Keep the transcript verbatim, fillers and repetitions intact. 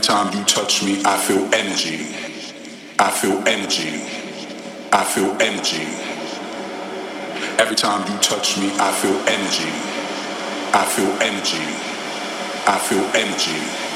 Time you touch me, I feel energy. I feel energy. I feel energy. Every time you touch me, I feel energy. I feel energy. I feel energy.